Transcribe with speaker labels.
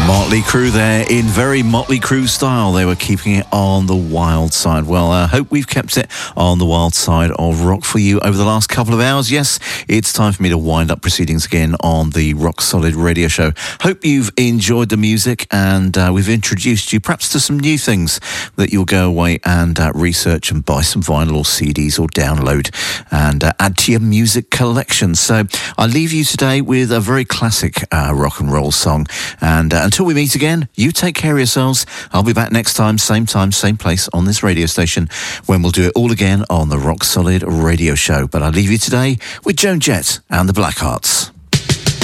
Speaker 1: Motley Crue there, in very Motley Crue style. They were keeping it on the wild side. Well, I hope we've kept it on the wild side of rock for you over the last couple of hours. Yes, it's time for me to wind up proceedings again on the Rock Solid Radio Show. Hope you've enjoyed the music, and we've introduced you perhaps to some new things that you'll go away and research and buy some vinyl or CDs or download and add to your music collection. So I leave you today with a very classic rock and roll song. And until we meet again, you take care of yourselves. I'll be back next time, same place on this radio station, when we'll do it all again on the Rock Solid Radio Show. But I leave you today with Joan Jett and the Blackhearts.